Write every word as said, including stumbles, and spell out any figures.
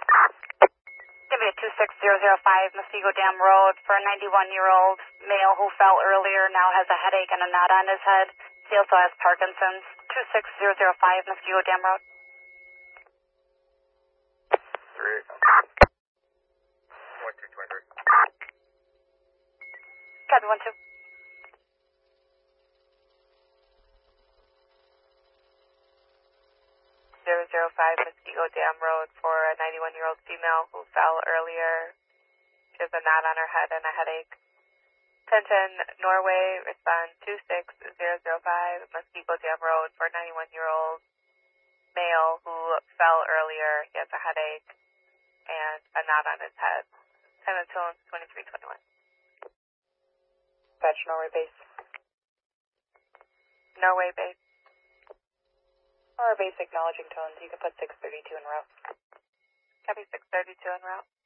Give me a two six zero zero five Muskego Dam Road for a ninety-one-year-old male who fell earlier, now has a headache and a knot on his head. He also has Parkinson's. two six zero zero five Muskego Dam Road. Three. One two twenty-three. Copy one two. zero zero five Muskego Dam Road for a ninety-one-year-old female who fell earlier. She has a knot on her head and a headache. Attention, Norway, respond two six zero zero five Muskego Dam Road for a ninety-one-year-old male who fell earlier. He has a headache and a knot on his head. Time of tone twenty-three twenty-one. Dispatch Norway base. Norway base. Or base acknowledging tones, you can put six thirty-two en route. Copy six thirty-two en route.